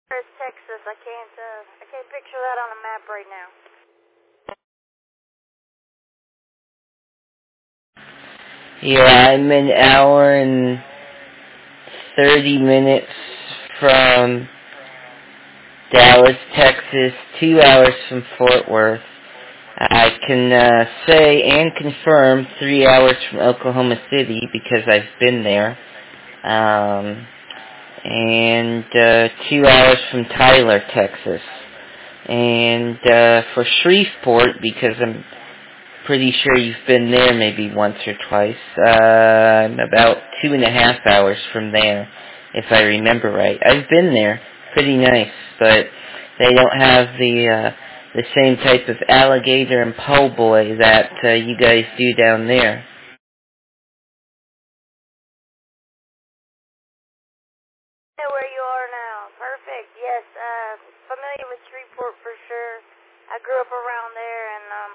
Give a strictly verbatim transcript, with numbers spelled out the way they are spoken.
It's Texas. I can't, uh, I can't picture that on a map right now. Yeah, I'm an hour and thirty minutes from Dallas, Texas, two hours from Fort Worth. I can uh, say and confirm three hours from Oklahoma City because I've been there. Um, and uh, two hours from Tyler, Texas. And uh, for Shreveport, because I'm pretty sure you've been there maybe once or twice, uh, I'm about two and a half hours from there, if I remember right. I've been there. Pretty nice, but they don't have the uh, the same type of alligator and po' boy that uh, you guys do down there. I know where you are now. Perfect. Yes, uh, familiar with Shreveport for sure. I grew up around there, and um,